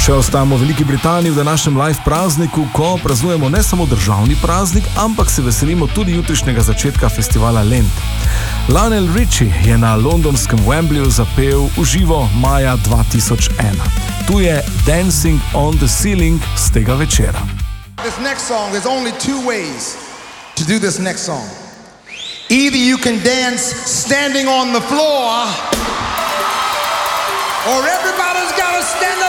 Še ostajamo v Veliki Britaniji v današnjem live prazniku, ko praznujemo ne samo državni praznik, ampak se veselimo tudi jutrišnjega začetka festivala Lent. Lionel Richie je na londonskem Wembleyju zapel v živo maja 2001. Tu je Dancing on the Ceiling z tega večera. This next song, there's only two ways to do this next song. Either you can dance standing on the floor, or everybody's got to stand up